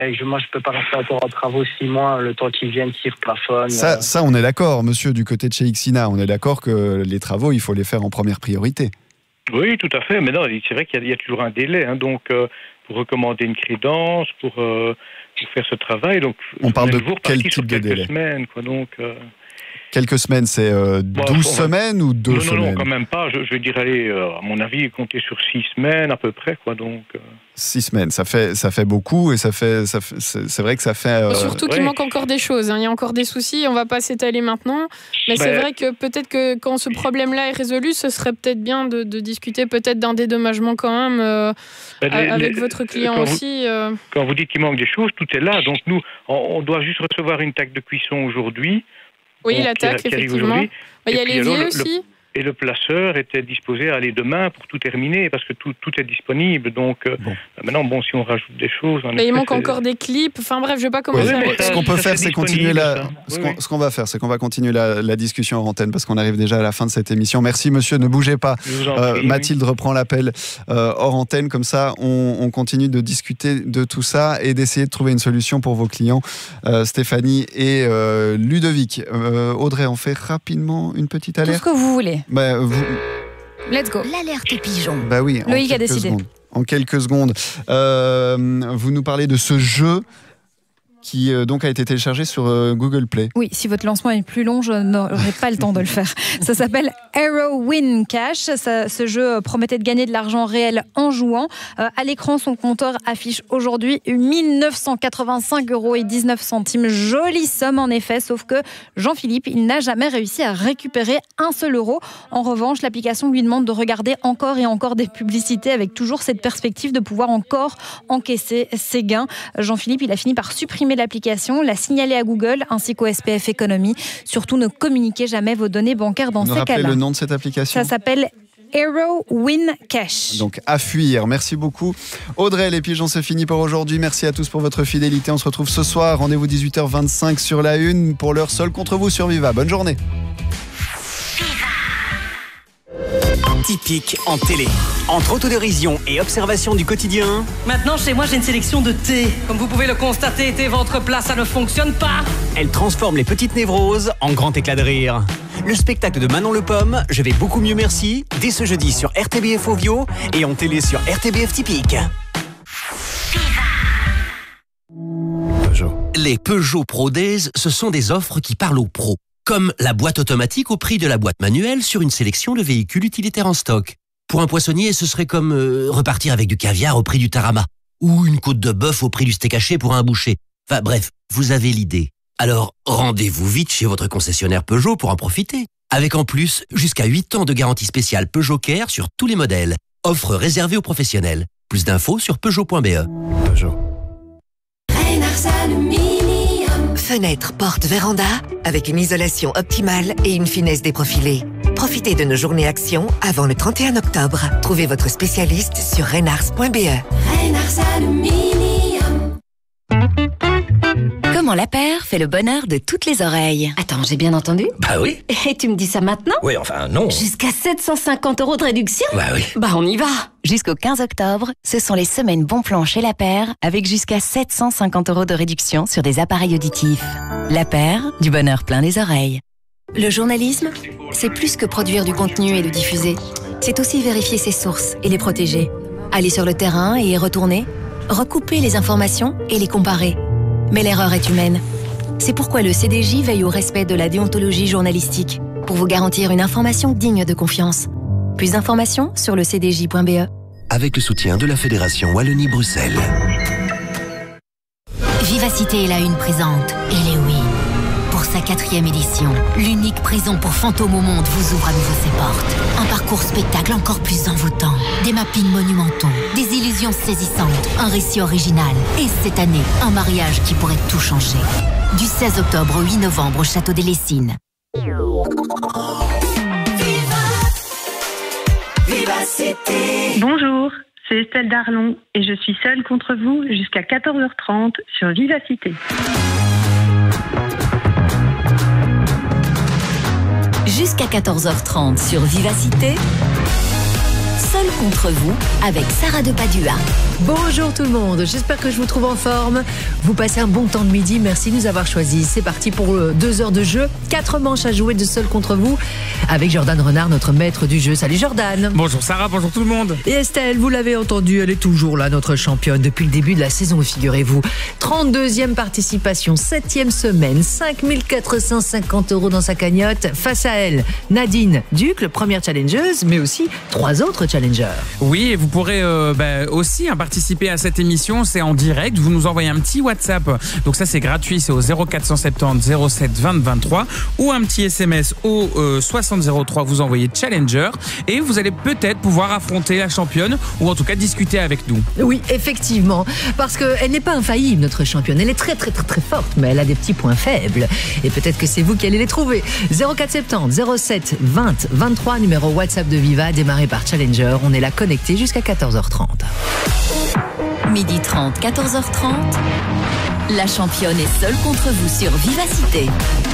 Moi, je peux pas rester encore en travaux 6 mois, le temps qu'ils viennent, qu'ils replafonnent. Ça, on est d'accord, monsieur, du côté de chez Ixina. On est d'accord que les travaux, il faut les faire en première priorité. Oui, tout à fait. Mais non, c'est vrai qu'il y a toujours un délai. Donc, pour recommander une crédence, pour faire ce travail. Donc, on parle de quel type de délai? Semaines, quoi. Donc, quelques semaines, c'est 12 semaines ou 2 semaines? Non, quand même pas. Je vais dire, allez, à mon avis, compter sur 6 semaines à peu près, quoi. Donc, 6 semaines, ça fait beaucoup et c'est vrai que ça fait... Surtout qu'il manque encore des choses. Il y a encore des soucis, on ne va pas s'étaler maintenant. Mais c'est vrai que peut-être que quand ce problème-là est résolu, ce serait peut-être bien de discuter peut-être d'un dédommagement quand même avec votre client aussi. Quand vous dites qu'il manque des choses, tout est là. Donc nous, on doit juste recevoir une taxe de cuisson aujourd'hui. Oui, la taxe, effectivement. Il y a l'évier aussi. Et le placeur était disposé à aller demain pour tout terminer, parce que tout est disponible. Donc maintenant, si on rajoute des choses... Il manque encore des clips. Enfin bref, je ne vais pas commencer à... Ce qu'on peut faire, c'est continuer ce qu'on va faire, c'est qu'on va continuer la discussion hors antenne, parce qu'on arrive déjà à la fin de cette émission. Merci, monsieur, ne bougez pas. Mathilde reprend l'appel hors antenne, comme ça, on continue de discuter de tout ça et d'essayer de trouver une solution pour vos clients, Stéphanie et Ludovic. Audrey, on fait rapidement une petite alerte. Tout ce que vous voulez. Let's go. L'alerte pigeon. Oui, Loïc a décidé. En quelques secondes. Vous nous parlez de ce jeu qui donc a été téléchargé sur Google Play. Oui, si votre lancement est plus long, je n'aurai pas le temps de le faire. Ça s'appelle Hero Win Cash. Ce jeu promettait de gagner de l'argent réel en jouant. À l'écran, son compteur affiche aujourd'hui 1 985,19 €. Jolie somme en effet, sauf que Jean-Philippe, il n'a jamais réussi à récupérer un seul euro. En revanche, l'application lui demande de regarder encore et encore des publicités avec toujours cette perspective de pouvoir encore encaisser ses gains. Jean-Philippe, il a fini par supprimer l'application, l'a signalé à Google ainsi qu'au SPF Économie. Surtout, ne communiquez jamais vos données bancaires dans ces cas-là. Rappelez le nom de cette application. Ça s'appelle Hero Win Cash. Donc à fuir. Merci beaucoup. Audrey, les pigeons, c'est fini pour aujourd'hui. Merci à tous pour votre fidélité. On se retrouve ce soir. Rendez-vous 18h25 sur la Une. Pour l'heure, seul contre vous sur Viva. Bonne journée. Typique en télé. Entre autodérision et observation du quotidien. Maintenant, chez moi, j'ai une sélection de thé. Comme vous pouvez le constater, thé ventre plat, ça ne fonctionne pas. Elle transforme les petites névroses en grand éclat de rire. Le spectacle de Manon Le Pomme, Je vais beaucoup mieux merci, dès ce jeudi sur RTBF Ovio et en télé sur RTBF Typique. Les Peugeot Pro Days, ce sont des offres qui parlent aux pros. Comme la boîte automatique au prix de la boîte manuelle sur une sélection de véhicules utilitaires en stock. Pour un poissonnier, ce serait comme repartir avec du caviar au prix du tarama. Ou une côte de bœuf au prix du steak haché pour un boucher. Enfin bref, vous avez l'idée. Alors rendez-vous vite chez votre concessionnaire Peugeot pour en profiter. Avec en plus, jusqu'à 8 ans de garantie spéciale Peugeot Care sur tous les modèles. Offre réservée aux professionnels. Plus d'infos sur Peugeot.be. Peugeot. Fenêtre, porte, véranda, avec une isolation optimale et une finesse déprofilée. Profitez de nos journées actions avant le 31 octobre. Trouvez votre spécialiste sur Reynars.be. Reynars Aluminium. Comment la paire fait le bonheur de toutes les oreilles. Attends, j'ai bien entendu? Bah oui. Et tu me dis ça maintenant? Oui, enfin non. Jusqu'à 750 € de réduction? Bah oui. Bah on y va. Jusqu'au 15 octobre, ce sont les semaines bon plan chez La Paire, avec jusqu'à 750 € de réduction sur des appareils auditifs. La Paire, du bonheur plein les oreilles. Le journalisme, c'est plus que produire du contenu et le diffuser. C'est aussi vérifier ses sources et les protéger. Aller sur le terrain et y retourner, recouper les informations et les comparer. Mais l'erreur est humaine. C'est pourquoi le CDJ veille au respect de la déontologie journalistique, pour vous garantir une information digne de confiance. Plus d'informations sur le cdj.be. Avec le soutien de la Fédération Wallonie-Bruxelles. Vivacité est la Une présente Halloween. Pour sa 4e édition, l'unique prison pour fantômes au monde vous ouvre à nouveau ses portes. Un parcours spectacle encore plus envoûtant, des mappings monumentaux, des illusions saisissantes, un récit original et cette année, un mariage qui pourrait tout changer. Du 16 octobre au 8 novembre au Château des Lessines. Bonjour, c'est Estelle Darlon et je suis seule contre vous jusqu'à 14h30 sur Vivacité. Jusqu'à 14h30 sur Vivacité, Seul contre vous avec Sarah de Padua. Bonjour tout le monde, j'espère que je vous trouve en forme. Vous passez un bon temps de midi, merci de nous avoir choisis. C'est parti pour 2 heures de jeu, 4 manches à jouer de Seul contre vous avec Jordan Renard, notre maître du jeu. Salut Jordan. Bonjour Sarah, bonjour tout le monde. Et Estelle, vous l'avez entendu, elle est toujours là, notre championne depuis le début de la saison, figurez-vous. 32e participation, 7e semaine, 5 450 € dans sa cagnotte. Face à elle, Nadine Duc, première challengeuse, mais aussi 3 autres challengers. Oui, et vous pourrez aussi participer à cette émission, c'est en direct. Vous nous envoyez un petit WhatsApp, donc ça c'est gratuit, c'est au 0470 07 20 23 ou un petit SMS au 6003, vous envoyez Challenger et vous allez peut-être pouvoir affronter la championne ou en tout cas discuter avec nous. Oui, effectivement, parce qu'elle n'est pas infaillible, notre championne. Elle est très très très très forte, mais elle a des petits points faibles. Et peut-être que c'est vous qui allez les trouver. 0470 07 20 23, numéro WhatsApp de Viva, démarré par Challenger. On est là connecté jusqu'à 14h30. 12h30, 14h30. La championne est seule contre vous sur Vivacité.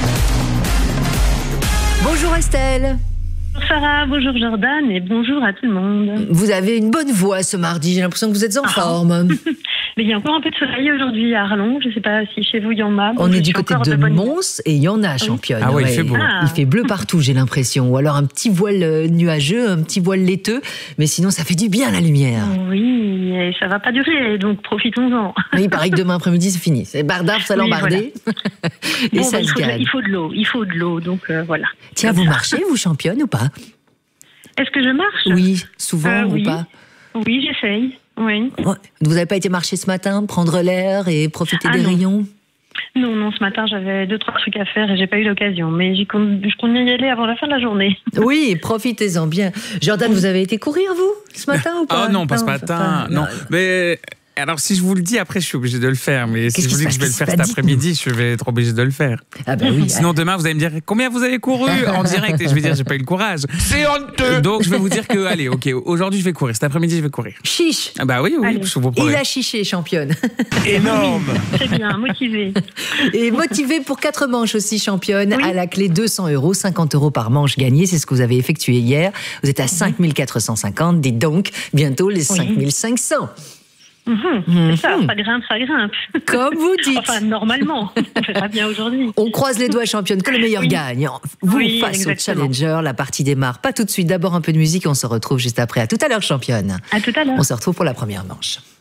Bonjour Estelle. Bonjour Sarah, bonjour Jordan et bonjour à tout le monde. Vous avez une bonne voix ce mardi, j'ai l'impression que vous êtes en forme. Mais il y a encore un peu de soleil aujourd'hui à Arlon, je ne sais pas si chez vous il y en a. On est du côté de Mons et il y en a, championne. Ah oui, il fait beau. Il fait bleu partout, j'ai l'impression. Ou alors un petit voile nuageux, un petit voile laiteux, mais sinon ça fait du bien la lumière. Oui, et ça ne va pas durer, donc profitons-en. Oui, il paraît que demain après-midi c'est fini. C'est bardard, ça l'embardé. Voilà. Et ça se gagne. Il faut de l'eau, donc voilà. Tiens, vous marchez, vous championne ou pas? Est-ce que je marche? Oui, souvent ou pas? Oui, j'essaye. Oui. Vous n'avez pas été marcher ce matin, prendre l'air et profiter des rayons? Non, ce matin j'avais 2-3 trucs à faire et j'ai pas eu l'occasion, mais je compte y aller avant la fin de la journée. Oui, profitez-en bien. Jordan, vous avez été courir vous ce matin ou pas? Ah non, pas ce matin, non. Mais alors si je vous le dis après, je suis obligé de le faire. Mais si je vous dis que je vais le faire cet après-midi, je vais être obligé de le faire. Ah bah oui. Sinon demain vous allez me dire combien vous avez couru en direct et je vais dire j'ai pas eu le courage. C'est honteux. Donc je vais vous dire que allez, ok, aujourd'hui je vais courir, cet après-midi je vais courir. Chiche. Ah bah oui, je vous promets. Il a chiché, championne. Énorme. Très bien, motivé. Et motivé pour 4 manches aussi, championne. Oui. À la clé 200 €, 50 € par manche gagnée. C'est ce que vous avez effectué hier. Vous êtes à 5 450. Dites donc, bientôt les 5 500. C'est ça grimpe. Comme vous dites. Enfin, normalement, on verra bien aujourd'hui. On croise les doigts, championne, que le meilleur gagne. Vous, face au challenger, la partie démarre pas tout de suite. D'abord un peu de musique, on se retrouve juste après. À tout à l'heure, championne. À tout à l'heure. On se retrouve pour la première manche.